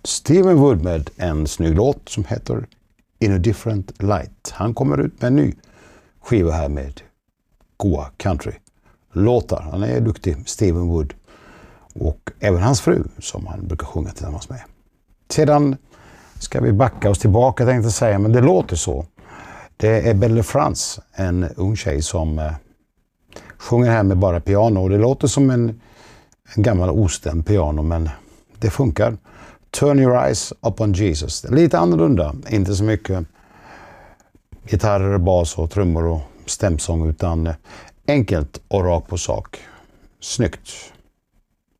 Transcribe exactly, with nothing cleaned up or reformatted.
Stephen Wood med en snygg låt som heter In a Different Light. Han kommer ut med en ny skiva här med goa country-låtar. Han är duktig, Stephen Wood. Och även hans fru som han brukar sjunga tillsammans med. Sedan ska vi backa oss tillbaka, tänkte jag säga, men det låter så. Det är Belle France, en ung tjej som eh, sjunger här med bara piano. Och det låter som en, en gammal ostämd piano, men det funkar. Turn your eyes upon Jesus. Lite annorlunda, inte så mycket gitarrer, bas och trummor och stämsång, utan enkelt och rakt på sak. Snyggt.